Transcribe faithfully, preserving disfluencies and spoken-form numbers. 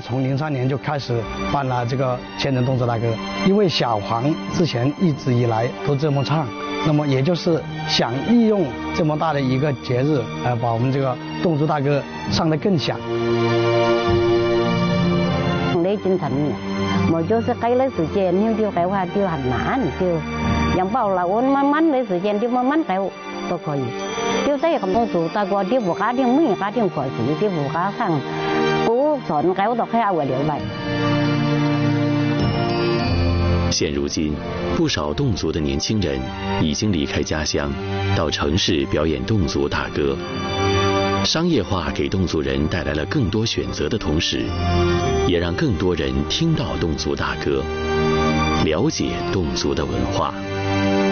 从零三年就开始办了这个千人侗族大歌，因为小黄之前一直以来都这么唱，那么也就是想利用这么大的一个节日，呃，把我们这个侗族大歌唱得更响。 你精神呢，我就是给了时间，你就给话就很难，就养抱了我慢慢的时间就慢慢给都可以。就这个侗族大歌，啲户家啲咩家啲婆子，啲户家唱，古传给我都开我了来。 现如今，不少侗族的年轻人已经离开家乡，到城市表演侗族大歌。商业化给侗族人带来了更多选择的同时，也让更多人听到侗族大歌，了解侗族的文化。